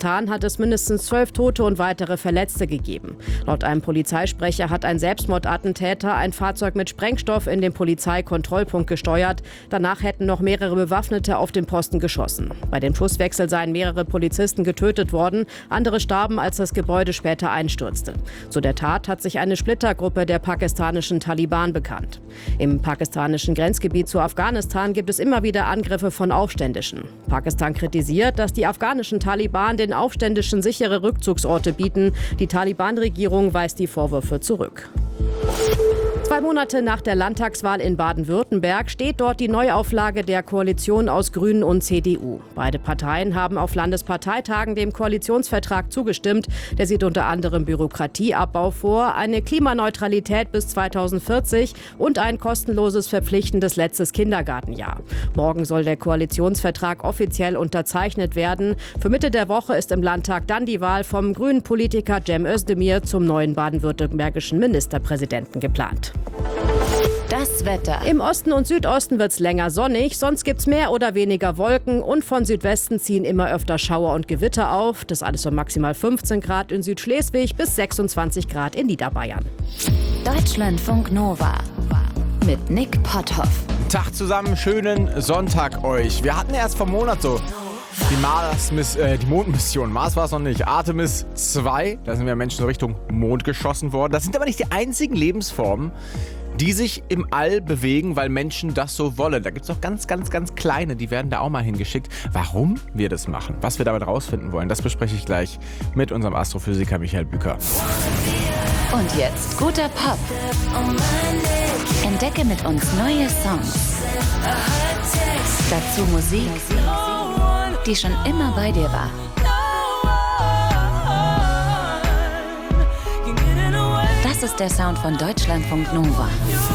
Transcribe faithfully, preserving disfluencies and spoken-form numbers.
Pakistan hat es mindestens zwölf Tote und weitere Verletzte gegeben. Laut einem Polizeisprecher hat ein Selbstmordattentäter ein Fahrzeug mit Sprengstoff in den Polizeikontrollpunkt gesteuert. Danach hätten noch mehrere Bewaffnete auf den Posten geschossen. Bei dem Schusswechsel seien mehrere Polizisten getötet worden. Andere starben, als das Gebäude später einstürzte. Zu der Tat hat sich eine Splittergruppe der pakistanischen Taliban bekannt. Im pakistanischen Grenzgebiet zu Afghanistan gibt es immer wieder Angriffe von Aufständischen. Pakistan kritisiert, dass die afghanischen Taliban den Aufständischen sichere Rückzugsorte bieten. Die Taliban-Regierung weist die Vorwürfe zurück. Zwei Monate nach der Landtagswahl in Baden-Württemberg steht dort die Neuauflage der Koalition aus Grünen und C D U. Beide Parteien haben auf Landesparteitagen dem Koalitionsvertrag zugestimmt. Der sieht unter anderem Bürokratieabbau vor, eine Klimaneutralität bis zweitausendvierzig und ein kostenloses verpflichtendes letztes Kindergartenjahr. Morgen soll der Koalitionsvertrag offiziell unterzeichnet werden. Für Mitte der Woche ist im Landtag dann die Wahl vom grünen Politiker Cem Özdemir zum neuen baden-württembergischen Ministerpräsidenten geplant. Das Wetter. Im Osten und Südosten wird es länger sonnig, sonst gibt es mehr oder weniger Wolken und von Südwesten ziehen immer öfter Schauer und Gewitter auf. Das alles von maximal fünfzehn Grad in Südschleswig bis sechsundzwanzig Grad in Niederbayern. Deutschlandfunk Nova mit Nick Potthoff. Tag zusammen, schönen Sonntag euch. Wir hatten erst vor einem Monat so die, Mars, äh, die Mondmission. Mars war es noch nicht. Artemis zwei, da sind wir Menschen so Richtung Mond geschossen worden. Das sind aber nicht die einzigen Lebensformen, die sich im All bewegen, weil Menschen das so wollen. Da gibt es noch ganz, ganz, ganz kleine, die werden da auch mal hingeschickt. Warum wir das machen, was wir damit rausfinden wollen, das bespreche ich gleich mit unserem Astrophysiker Michael Bücker. Und jetzt guter Pop. Entdecke mit uns neue Songs. Dazu Musik, die schon immer bei dir war. Das ist der Sound von Deutschlandfunk Nova.